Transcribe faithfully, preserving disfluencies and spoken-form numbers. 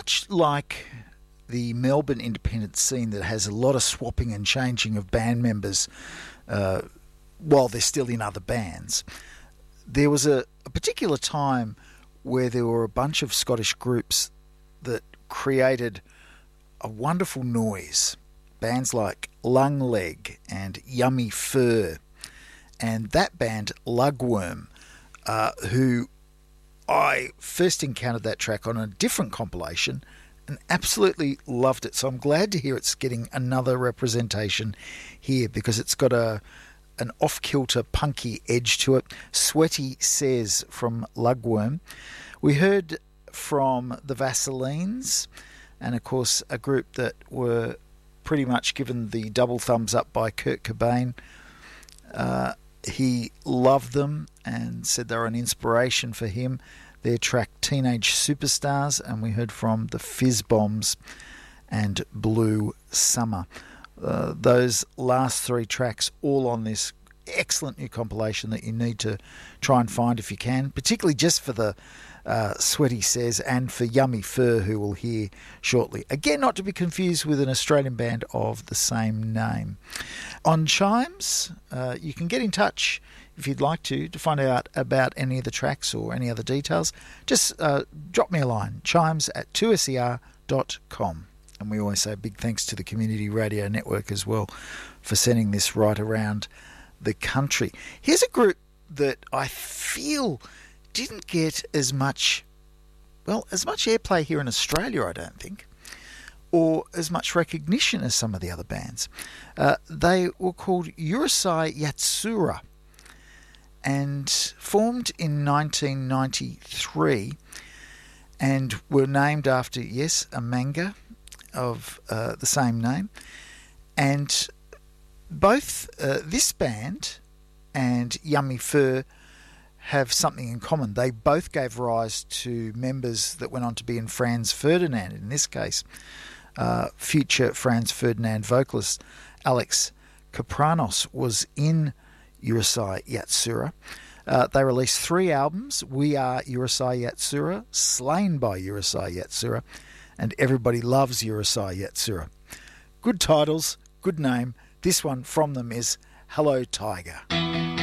much like the Melbourne independent scene that has a lot of swapping and changing of band members uh, while they're still in other bands, there was a, a particular time where there were a bunch of Scottish groups that created a wonderful noise. Bands like Lung Leg and Yummy Fur, and that band Lugworm, uh, who I first encountered that track on a different compilation and absolutely loved it. So I'm glad to hear it's getting another representation here, because it's got a an off-kilter punky edge to it. Sweaty Says from Lugworm. We heard from the Vaselines, and of course a group that were pretty much given the double thumbs up by Kurt Cobain. Uh, he loved them and said they were an inspiration for him. Their track Teenage Superstars, and we heard from the Fizz Bombs and Blue Summer. Uh, those last three tracks all on this excellent new compilation that you need to try and find if you can, particularly just for the uh, Sweaty Says and for Yummy Fur, who we'll hear shortly. Again, not to be confused with an Australian band of the same name. On Chimes, uh, you can get in touch if you'd like to, to find out about any of the tracks or any other details. Just uh, drop me a line, chimes at two S E R dot com. And we always say big thanks to the Community Radio Network as well for sending this right around the country. Here's a group that I feel didn't get as much, well, as much airplay here in Australia, I don't think, or as much recognition as some of the other bands. Uh, they were called Urusei Yatsura and formed in nineteen ninety-three and were named after, yes, a manga of uh, the same name. And both uh, this band and Yummy Fur have something in common. They both gave rise to members that went on to be in Franz Ferdinand. In this case, uh, future Franz Ferdinand vocalist Alex Kapranos was in Urusei Yatsura. Uh, they released three albums: We Are Urusei Yatsura, Slain by Urusei Yatsura, and Everybody Loves Urusei Yatsura. Good titles, good name. This one from them is Hello Tiger.